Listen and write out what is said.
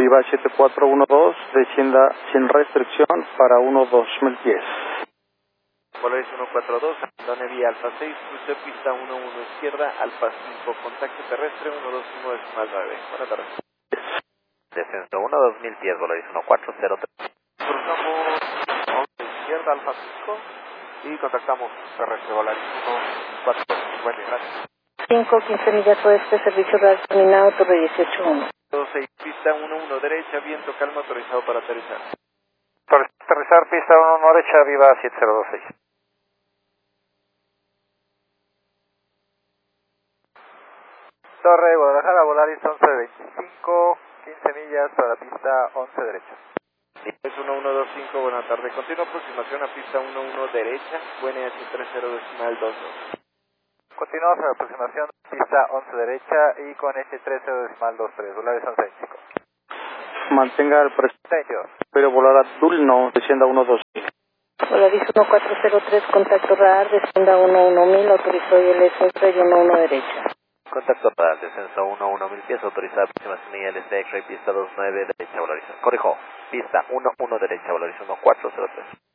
Viva 7412, descienda sin restricción para 12000 pies. Polaris 142, Done vía Alfa 6, cruce pista 11 izquierda, Alfa 5, contacto terrestre 121 decimal 9. Buenas tardes. Descenso 1, 2000 pies, Polaris 1403. Cruzamos 11 izquierda, Alfa 5 y contactamos terrestre, Polaris 142. Buen día, gracias. 5, 15 millas oeste, servicio radio terminado, Torre 18-1. 6, pista 11 derecha, viento calma, autorizado para aterrizar. Para aterrizar, pista 11 derecha, Viva 7026. Torre Guadalajara, Volaris 1125, 15 millas para la pista 11 derecha. Es 1125, buena tarde. Continua aproximación a pista 11 derecha, QNH30 decimal 22. Continuamos a la aproximación, pista 11 derecha y con H30 decimal 23, Volaris 1125. Mantenga el presente, 22. pero volar a Dulno, descienda 12000. Polaris 1403, contacto radar, descienda 11000, autorizó ILS X-ray 11 derecha. Contacto radar, descenso 1000 pies, autorizada aproximación ILS X-ray, pista 29 derecha, Volaris. Corrijo, pista 11 derecha, Volaris 1403.